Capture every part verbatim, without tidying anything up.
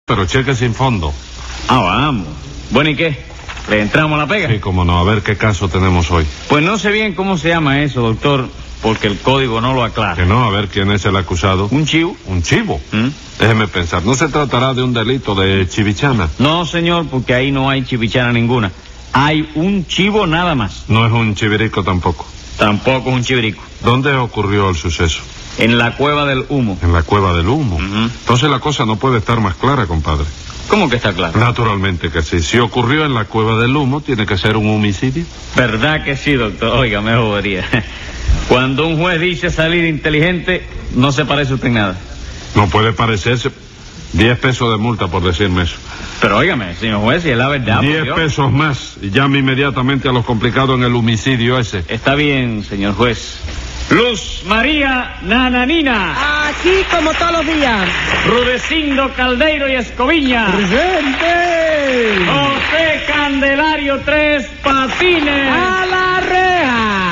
pero cheque sin fondo. Ah, vamos. Bueno, ¿y qué? ¿Le entramos a la pega? Sí, cómo no. A ver qué caso tenemos hoy. Pues no sé bien cómo se llama eso, doctor, porque el código no lo aclara. Que no, a ver quién es el acusado. ¿Un chivo? ¿Un chivo? ¿Mm? Déjeme pensar. ¿No se tratará de un delito de chivichana? No, señor, porque ahí no hay chivichana ninguna. Hay un chivo nada más. No es un chivirico tampoco. Tampoco es un chivirico. ¿Dónde ocurrió el suceso? En la Cueva del Humo. En la Cueva del Humo. Uh-huh. Entonces la cosa no puede estar más clara, compadre. ¿Cómo que está claro? Naturalmente que sí. Si ocurrió en la Cueva del Humo, ¿tiene que ser un homicidio? ¿Verdad que sí, doctor? Oiga, me jodería. Cuando un juez dice salir inteligente, no se parece usted en nada. No puede parecerse. Diez pesos de multa por decirme eso. Pero óigame, señor juez, si es la verdad... Diez pesos más y llame inmediatamente a los complicados en el homicidio ese. Está bien, señor juez. Luz María Nananina. Aquí como todos los días. Rudecindo Caldeiro y Escoviña. ¡Presente! José Candelario Tres Patines. ¡A la reja!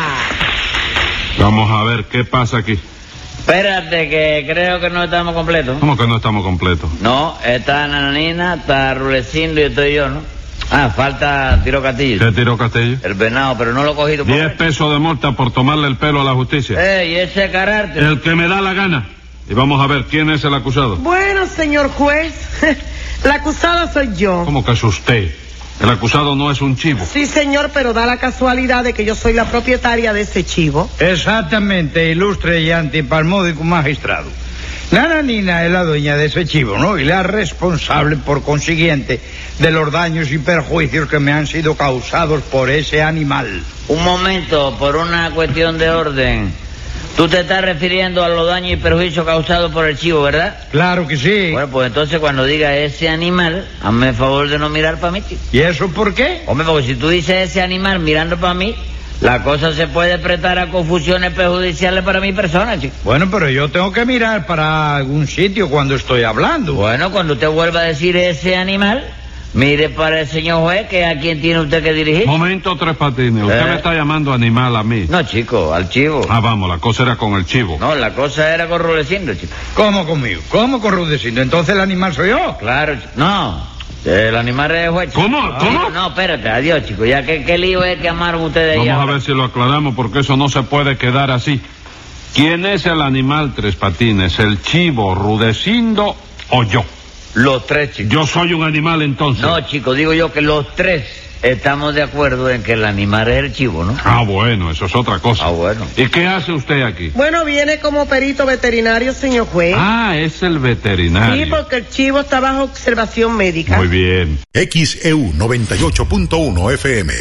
Vamos a ver qué pasa aquí. Espérate, que creo que no estamos completos. ¿Cómo que no estamos completos? No, está Nananina, está Rulecindo y estoy yo, ¿no? Ah, falta Tiro Castillo. ¿Qué tiró Castillo? El venado, pero no lo he cogido por... Diez pesos de multa por tomarle el pelo a la justicia. Eh, y ese carácter... El que me da la gana. Y vamos a ver quién es el acusado. Bueno, señor juez, la acusada soy yo. ¿Cómo que es usted? El acusado no es un chivo. Sí, señor, pero da la casualidad de que yo soy la propietaria de ese chivo. Exactamente, ilustre y antipalmódico magistrado. Nananina es la dueña de ese chivo, ¿no? Y la responsable, por consiguiente, de los daños y perjuicios que me han sido causados por ese animal. Un momento, por una cuestión de orden. Tú te estás refiriendo a los daños y perjuicios causados por el chivo, ¿verdad? Claro que sí. Bueno, pues entonces cuando diga ese animal, hazme el favor de no mirar para mí, tío. ¿Y eso por qué? Hombre, porque si tú dices ese animal mirando para mí, la cosa se puede prestar a confusiones perjudiciales para mi persona, chico. Bueno, pero yo tengo que mirar para algún sitio cuando estoy hablando. Bueno, cuando usted vuelva a decir ese animal, mire para el señor juez, que a quién tiene usted que dirigir. Momento, Tres Patines. Usted ¿Eh? me está llamando animal a mí. No, chico, al chivo. Ah, vamos, la cosa era con el chivo. No, la cosa era con Rulecindo, chico. ¿Cómo conmigo? ¿Cómo con Rudecindo? ¿Entonces el animal soy yo? Claro, chico. No, el animal es el juez, chico. ¿Cómo? No, ¿Cómo? No, espérate, adiós, chico. Ya que qué lío es que amaron ustedes ahí. Vamos a ahora? ver si lo aclaramos porque eso no se puede quedar así. ¿Quién es el animal, Tres Patines? ¿El chivo, Rudecindo o yo? Los tres, chicos. Yo soy un animal entonces. No, chico, digo yo que los tres estamos de acuerdo en que el animal es el chivo, ¿no? Ah, bueno, eso es otra cosa. Ah, bueno. ¿Y qué hace usted aquí? Bueno, viene como perito veterinario, señor juez. Ah, es el veterinario. Sí, porque el chivo está bajo observación médica. Muy bien. X E U noventa y ocho punto uno F M.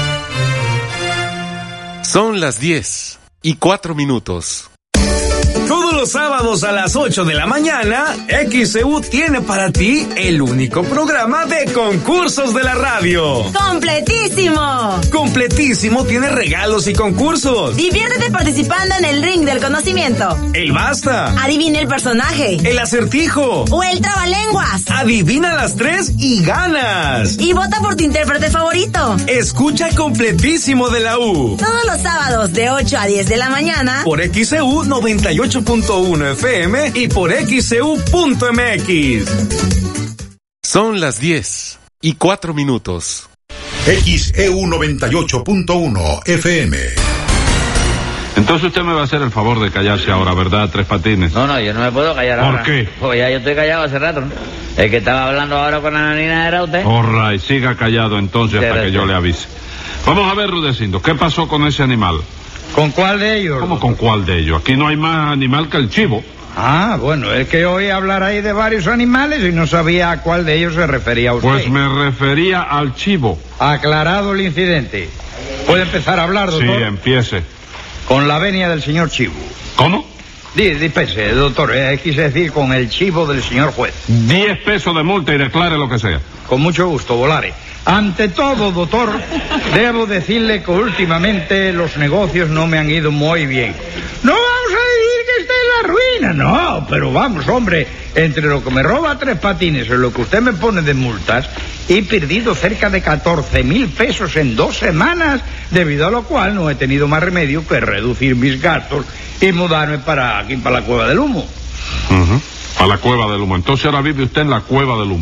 Son las diez y cuatro minutos. Todos los sábados a las ocho de la mañana, X E U tiene para ti el único programa de concursos de la radio. ¡Completísimo! Completísimo tiene regalos y concursos. Diviértete participando en el ring del conocimiento. El basta. Adivina el personaje. El acertijo. O el trabalenguas. Adivina las tres y ganas. Y vota por tu intérprete favorito. Escucha Completísimo de la U. Todos los sábados de ocho a diez de la mañana. Por X E U noventa y ocho punto uno F M y por X E U punto M X. Son las diez y cuatro minutos. X E U noventa y ocho punto uno F M. Entonces usted me va a hacer el favor de callarse ahora, ¿verdad, Tres Patines? No, no, yo no me puedo callar ¿Por ahora. qué? Pues ya yo estoy callado hace rato, ¿no? El que estaba hablando ahora con la nanina era usted. All right, siga callado entonces hasta Gracias. que yo le avise. Vamos a ver, Rudecindo, ¿qué pasó con ese animal? ¿Con cuál de ellos? ¿Cómo con cuál de ellos? Aquí no hay más animal que el chivo. Ah, bueno, es que oí hablar ahí de varios animales y no sabía a cuál de ellos se refería usted. Pues me refería al chivo. Aclarado el incidente. ¿Puede empezar a hablar, Sí, doctor? empiece. Con la venia del señor Chivo. ¿Cómo? Di- Dispense, doctor, eh, quise decir con el chivo del señor juez. Diez pesos de multa y declare lo que sea. Con mucho gusto, Volare. Ante todo, doctor, debo decirle que últimamente los negocios no me han ido muy bien. No vamos a decir que esté en la ruina, no, pero vamos, hombre, entre lo que me roba Tres Patines y lo que usted me pone de multas, he perdido cerca de catorce mil pesos en dos semanas, debido a lo cual no he tenido más remedio que reducir mis gastos y mudarme para aquí, para la Cueva del Humo. Uh-huh. A la Cueva del Humo. Entonces ahora vive usted en la Cueva del Humo.